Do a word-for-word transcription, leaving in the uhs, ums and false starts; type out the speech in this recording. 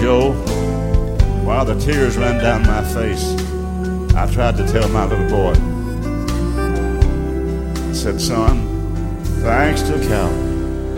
Joe, while the tears ran down my face, I tried to tell my little boy. I said, son, thanks to Calvary,